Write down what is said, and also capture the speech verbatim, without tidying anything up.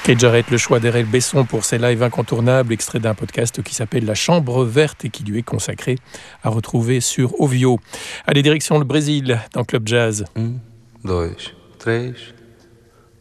Keith Jarrett, le choix d'Erel Besson pour ses lives incontournables, extrait d'un podcast qui s'appelle La Chambre Verte et qui lui est consacré, à retrouver sur Ovio. Allez, direction le Brésil, dans Club Jazz. Um, dois, três...